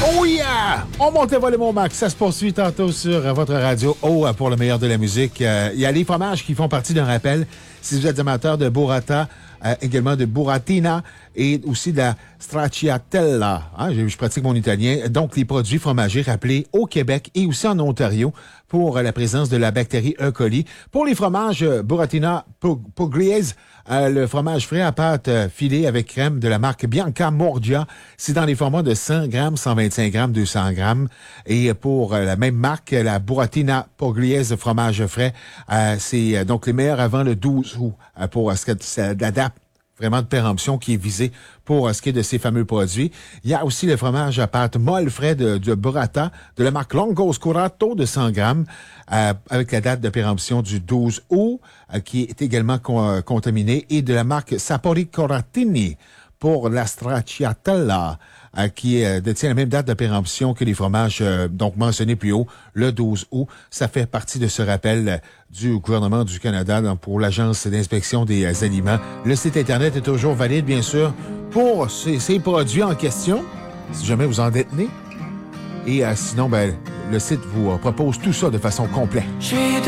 Oh yeah! On monte le volume au max. Ça se poursuit tantôt sur votre radio. Pour le meilleur de la musique. Il y a les fromages qui font partie d'un rappel. Si vous êtes amateur de burrata, également de buratina et aussi de la stracciatella. Je pratique mon italien. Donc, les produits fromagers rappelés au Québec et aussi en Ontario pour la présence de la bactérie E. coli. Pour les fromages buratina pugliese, le fromage frais à pâte filée avec crème de la marque Bianca Mordia, c'est dans les formats de 100 grammes, 125 grammes, 200 grammes. Et pour la même marque, la buratina pugliese fromage frais, c'est donc les meilleurs avant le 12 août pour ce que c'est la date vraiment de péremption qui est visée pour ce qui est de ces fameux produits. Il y a aussi le fromage à pâte molle frais de burrata de la marque Longo Scurato de 100 grammes avec la date de péremption du 12 août qui est également contaminé et de la marque Sapori Coratini pour la stracciatella qui détient la même date de péremption que les fromages donc mentionnés plus haut, le 12 août. Ça fait partie de ce rappel du gouvernement du Canada pour l'Agence d'inspection des aliments. Le site Internet est toujours valide, bien sûr, pour ces produits en question, si jamais vous en détenez. Et sinon, le site vous propose tout ça de façon complète.